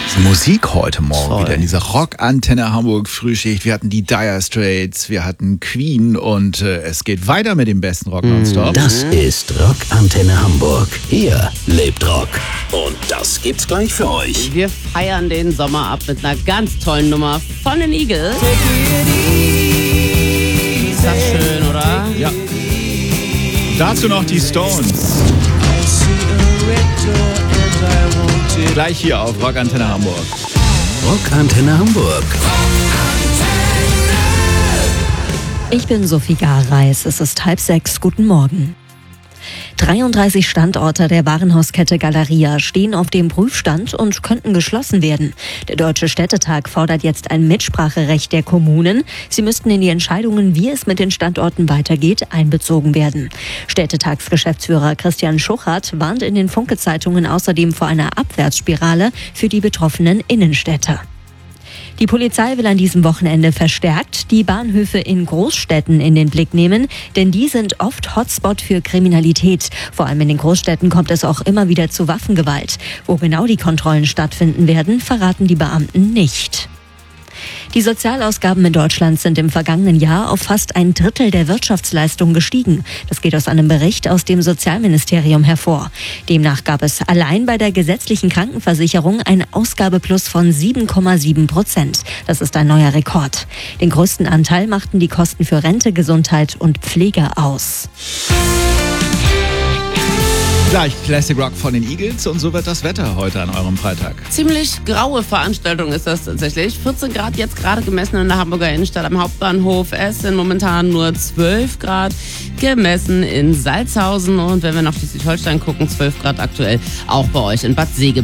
Musik heute Morgen Toll. wieder in dieser Rockantenne Hamburg Frühschicht. Wir hatten die Dire Straits, wir hatten Queen und es geht weiter mit dem besten Rock nonstop. Das ist Rockantenne Hamburg. Hier lebt Rock. Und das gibt's gleich für euch. Wir feiern den Sommer ab mit einer ganz tollen Nummer von den Eagles. Ist das schön, oder? Ja. Dazu noch die Stones. Gleich hier auf Rockantenne Hamburg. Rockantenne Hamburg. Ich bin Sophie Garreis. Es ist 5:30. Guten Morgen. 33 Standorte der Warenhauskette Galeria stehen auf dem Prüfstand und könnten geschlossen werden. Der Deutsche Städtetag fordert jetzt ein Mitspracherecht der Kommunen. Sie müssten in die Entscheidungen, wie es mit den Standorten weitergeht, einbezogen werden. Städtetagsgeschäftsführer Christian Schuchert warnt in den Funke-Zeitungen außerdem vor einer Abwärtsspirale für die betroffenen Innenstädte. Die Polizei will an diesem Wochenende verstärkt die Bahnhöfe in Großstädten in den Blick nehmen, denn die sind oft Hotspot für Kriminalität. Vor allem in den Großstädten kommt es auch immer wieder zu Waffengewalt. Wo genau die Kontrollen stattfinden werden, verraten die Beamten nicht. Die Sozialausgaben in Deutschland sind im vergangenen Jahr auf fast 1/3 der Wirtschaftsleistung gestiegen. Das geht aus einem Bericht aus dem Sozialministerium hervor. Demnach gab es allein bei der gesetzlichen Krankenversicherung ein Ausgabeplus von 7,7%. Das ist ein neuer Rekord. Den größten Anteil machten die Kosten für Rente, Gesundheit und Pflege aus. Gleich Classic Rock von den Eagles und so wird das Wetter heute an eurem Freitag. Ziemlich graue Veranstaltung ist das tatsächlich. 14 Grad jetzt gerade gemessen in der Hamburger Innenstadt am Hauptbahnhof. Es sind momentan nur 12 Grad gemessen in Salzhausen. Und wenn wir nach Schleswig-Holstein gucken, 12 Grad aktuell auch bei euch in Bad Segeberg.